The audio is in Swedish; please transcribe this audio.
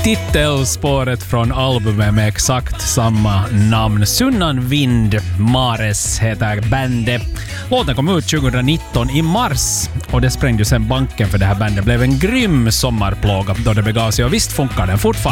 Titelspåret från albumet med exakt samma namn. Sunnan Vind, Mares heter bandet. Låten kom ut 2019 i mars och det sprängde sen banken för det här bandet. Blev en grym sommarplåga då det begav sig och visst funkar den fortfarande.